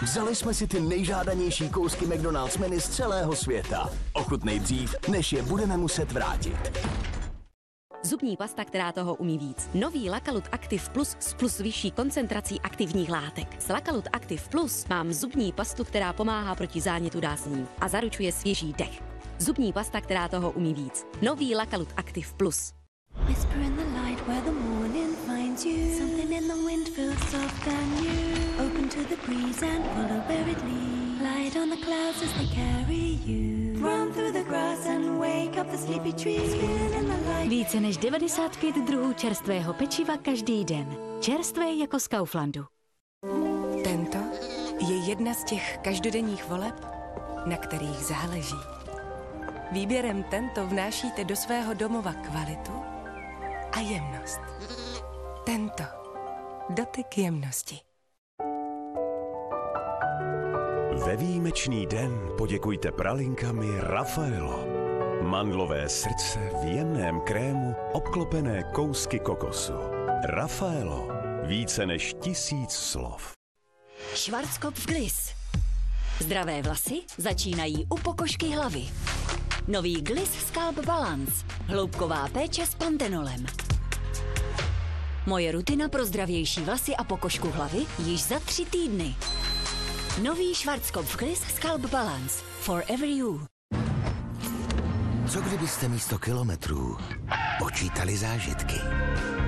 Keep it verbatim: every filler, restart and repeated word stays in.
Vzali jsme si ty nejžádanější kousky McDonald's menu z celého světa. Ochutnej dřív, než je budeme muset vrátit. Zubní pasta, která toho umí víc. Nový Lakalut Active Plus s plus vyšší koncentrací aktivních látek. S Lakalut Active Plus mám zubní pastu, která pomáhá proti zánětu dásní a zaručuje svěží dech. Zubní pasta, která toho umí víc. Nový Lakalut Active Plus. Whisper in the light where the morning finds you. Something in the wind feels soft and new. Open to the breeze and follow where it leads. Light on the clouds as they carry you. Run through the grass and wake up the sleepy trees. Spinning in the light. Více než devadesát pět druhů čerstvého pečiva každý den. Čerstvé jako z Kauflandu. Tento je jedna z těch každodenních voleb, na kterých záleží. Výběrem Tento vnášíte do svého domova kvalitu a jemnost. Tento. Dotyk jemnosti. Ve výjimečný den poděkujte pralinkami Raffaello. Mandlové srdce v jemném krému obklopené kousky kokosu. Raffaello. Více než tisíc slov. Schwarzkopf Gliss. Zdravé vlasy začínají u pokožky hlavy. Nový Gliss Scalp Balance. Hloubková péče s pantenolem. Moje rutina pro zdravější vlasy a pokožku hlavy již za tři týdny. Nový Schwarzkopf Gliss Scalp Balance. Forever you. Co kdybyste místo kilometrů počítali zážitky?